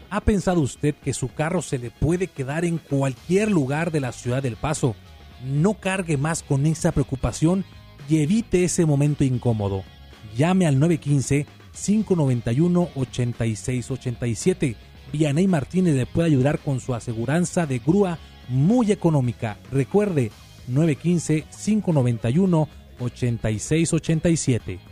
¿Ha pensado usted que su carro se le puede quedar en cualquier lugar de la ciudad del Paso? No cargue más con esa preocupación y evite ese momento incómodo. Llame al 915-591-8687. Vianey Martínez le puede ayudar con su aseguranza de grúa muy económica. Recuerde, 915-591-8687.